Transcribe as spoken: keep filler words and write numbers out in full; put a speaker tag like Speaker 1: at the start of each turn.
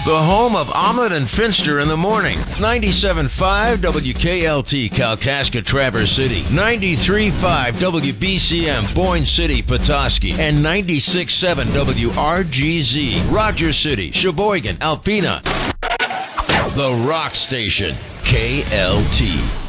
Speaker 1: the home of Omelet and Finster in the morning. ninety-seven point five W K L T, Kalkaska, Traverse City. ninety-three point five W B C M, Boyne City, Petoskey. And ninety-six point seven W R G Z, Rogers City, Sheboygan, Alpena. The Rock Station, K L T.